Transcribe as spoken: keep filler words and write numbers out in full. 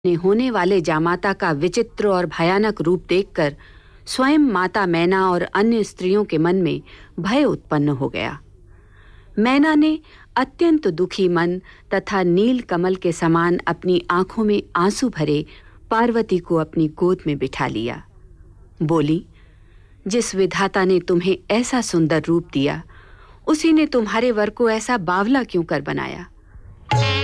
ने होने वाले जामाता का विचित्र और भयानक रूप देखकर स्वयं माता मैना और अन्य स्त्रियों के मन में भय उत्पन्न हो गया। मैना ने अत्यंत दुखी मन तथा नील कमल के समान अपनी आंखों में आंसू भरे पार्वती को अपनी गोद में बिठा लिया। बोली, जिस विधाता ने तुम्हें ऐसा सुंदर रूप दिया, उसी ने तुम्हारे वर को ऐसा बावला क्यों कर बनाया?